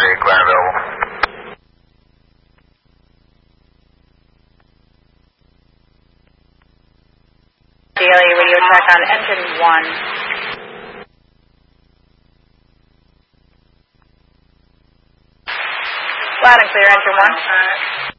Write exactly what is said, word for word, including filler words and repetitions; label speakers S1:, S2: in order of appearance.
S1: three, clear and available.
S2: Daily radio check on engine one. Loud and clear, engine one.